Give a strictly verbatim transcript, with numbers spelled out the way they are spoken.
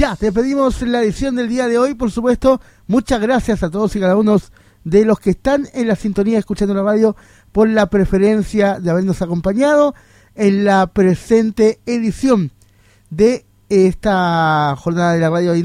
Ya, despedimos la edición del día de hoy, por supuesto. Muchas gracias a todos y cada uno de los que están en la sintonía escuchando la radio por la preferencia de habernos acompañado en la presente edición de esta jornada de la radio